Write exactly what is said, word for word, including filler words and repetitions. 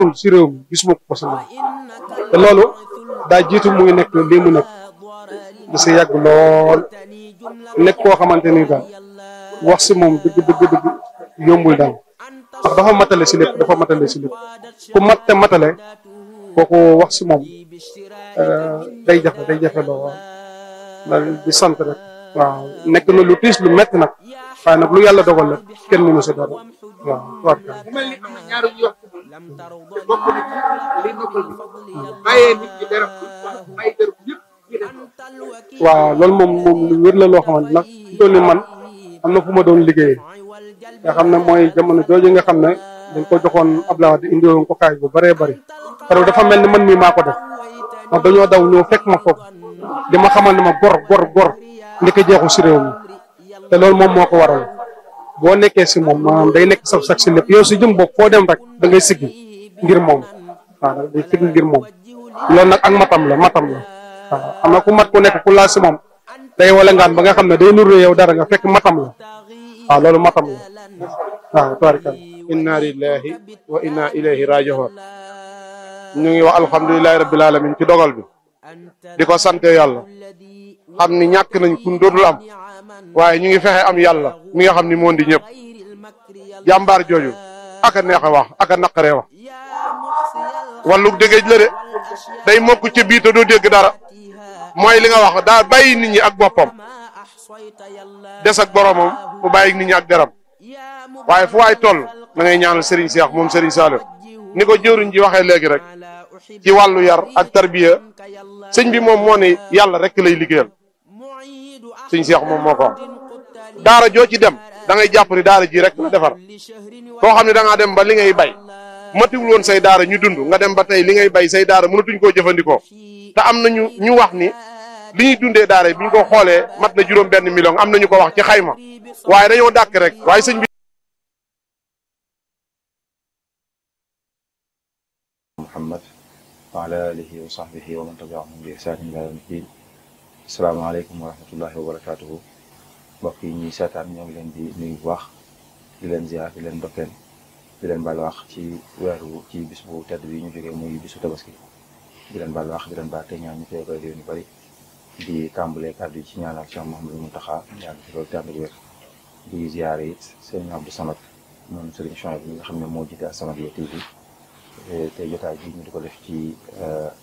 si réew mi gisuma ko si moom te loolu daa jiitu muy nekk lii mu nekk da si yàgg lool nekk koo xamante ni daal wax si moom dëgg dëgg dëgg yombul daal ndax dafa matale si lépp dafa matale si lépp ku mat te matale kooku wax si moom day jafe day jafe lool daal di sant rek waaw nekk na lu tiis lu métti nag waaye nag lu yàlla dogal la kenn mënu si dara waaw waaw. waaw loolu moom moom lu wér la loo xamante nag fi toll ni man am na fu ma doon liggéeyee nga xam ne mooy jamono jooju nga xam ne dañ ko joxoon Abdoulaye Wade indiwoon ko kaay bu bëree bëri parce que dafa mel ni man mii maa ko def ndax dañoo daw ñëw fekk ma foofu di ma xamal ne ma gor gor gor ndeke jeexu si réew mi te loolu moom moo ko waral boo nekkee si moom maanaam day nekk saf sax si lépp yow si jëm bopp foo dem rek da ngay siggi ngir moom waaw day siggi ngir moom loolu nag ak matam la matam la waaw xam na ku mat ku nekk ku laa si moom day wala ngaan ba nga xam ne day nuru yow dara nga fekk matam la waaw loolu matam la waaw tabarikal inna lillahi wa inna ilayhi raji'un ñu ngi wax alhamdulilahi rabbil alamin ci dogal bi di ko sante yàlla xam ni ñàkk nañ kun dootul am waaye ñu ngi fexe am yàlla mi nga xam ni moo di ñëpp jàmbaar jooju aka neex a wax aka naqaree wax wàllug dëggéej la de day mokk ci biir te doo dégg dara mooy li nga wax daa bàyyi nit ñi ak boppam des ak boromam mu bàyyi nit ñi ak deram waaye fu waay toll da ngay ñaanal Serigne Cheikh moom Serigne Saliou ni ko jëwriñ ji waxee léegi rek ci wàllu yar ak tarbiya sëñ bi moom moo ne yàlla rek lay liggéeyal sëñ Cheikh moom moo ko am daara joo ci dem da ngay jàpp ni daara ji rek la defar koo xam ne da ngaa dem ba li ngay bay matiwul woon say daara ñu dund nga dem ba tey li ngay bay say daara mënatuñ koo jëfandikoo te am nañu ñu wax ni li ñuy dundee daara bi ñu ko xoolee mat na juróom benn million am nañu ko wax ci xayma waaye dañoo dàkk rek waaye sëñ bi Muhammad wa ala alihi wa sahbihi wa man tabi'ahum bi ihsanin ila yawmi din asalaamaaleykum wa rahmatullahi wa barakatuhu mbokk yi ñuy seetaan ñoo ngi leen di nuyu bu baax di leen ziar di leen dokkeel di leen baal wax ci weeru ci bis bu tedd bi ñu jógee muy bisu tabaski di leen baal wax di leen baal te ñaan ñu fee koy réew ñu bari di tàmbalee kàddu yi ci ñaanal Cheikh Mouhamadou Mountakha yàgg fi loolu tànd wér di ziare it Serigne Abdou Samad moom Serigne Chouaib bi nga xam ne moo jiite As-Samadiyya T V te jotaay bi ñu di ko def ci